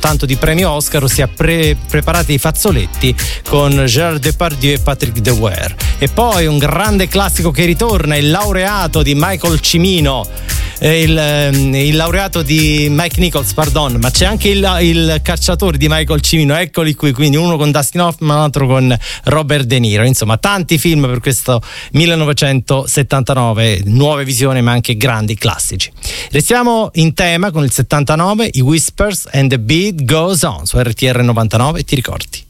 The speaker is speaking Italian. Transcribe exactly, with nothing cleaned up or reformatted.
tanto di premi Oscar, ossia pre- Preparate i fazzoletti con Gérard Depardieu e Patrick Dewey. E poi un grande classico che ritorna, Il laureato di Michael Cimino, eh, il, eh, il laureato di Mike Nichols, pardon, ma c'è anche il, il cacciatore di Michael Cimino, eccoli qui, quindi uno con Dustin Hoffman, l'altro con Robert De Niro. Insomma, tanti film per questo millenovecentosettantanove, nuove visioni ma anche grandi classici. Restiamo in tema con il settantanove, i Whispers and the Beat Goes On su R T R novantanove. Ti ricordi?